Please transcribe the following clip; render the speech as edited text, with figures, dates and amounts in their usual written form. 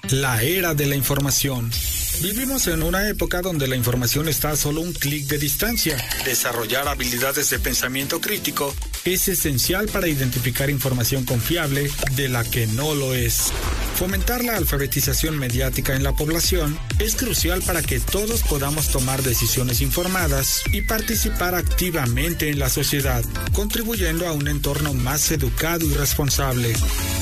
La era de la información. Vivimos en una época donde la información está a solo un clic de distancia. Desarrollar habilidades de pensamiento crítico es esencial para identificar información confiable de la que no lo es. Fomentar la alfabetización mediática en la población es crucial para que todos podamos tomar decisiones informadas y participar activamente en la sociedad, contribuyendo a un entorno más educado y responsable.